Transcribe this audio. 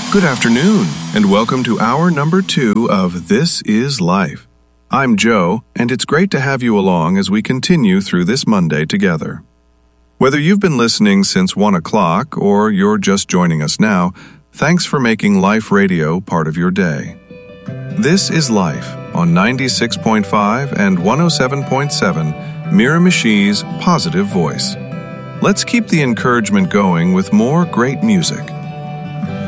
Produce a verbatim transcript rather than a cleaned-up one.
Good afternoon, and welcome to hour number two of This Is Life. I'm Joe, and it's great to have you along as we continue through this Monday together. Whether you've been listening since one o'clock or you're just joining us now, thanks for making Life Radio part of your day. This is Life on ninety-six point five and one oh seven point seven Miramichi's Positive Voice. Let's keep the encouragement going with more great music.